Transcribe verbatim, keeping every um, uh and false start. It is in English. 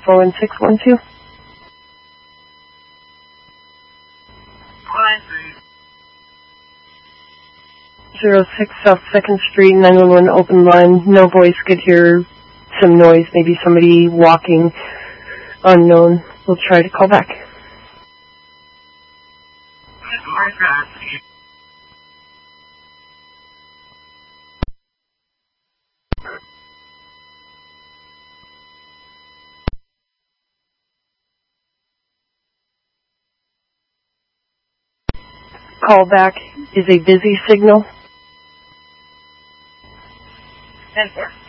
four one six one two. Zero six South Second Street, nine one one open line. No voice, could hear some noise, maybe somebody walking, unknown. We'll try to call back. Callback is a busy signal. ten four.